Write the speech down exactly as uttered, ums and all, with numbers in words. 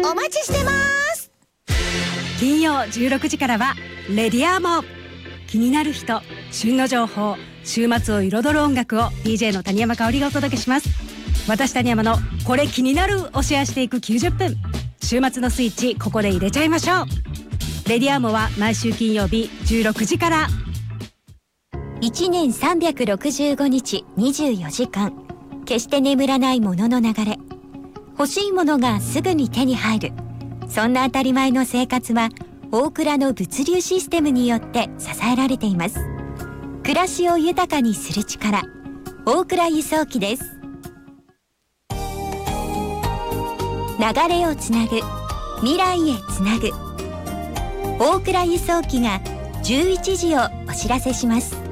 お待ちしてます。 金曜じゅうろくじからはレディアーモ。気になる人、旬の情報、週末を彩る音楽を ディージェー の谷山香織がお届けします。私谷山のこれ気になるをシェアしていくきゅうじゅっぷん。週末のスイッチここで入れちゃいましょう。レディアーモは毎週金曜日じゅうろくじから。 いちねんさんびゃくろくじゅうごにちにじゅうよじかん、決して眠らないものの流れ。欲しいものがすぐに手に入る、そんな当たり前の生活は大倉の物流システムによって支えられています。暮らしを豊かにする力、大倉輸送機です。流れをつなぐ、未来へつなぐ、大倉輸送機がじゅういちじをお知らせします。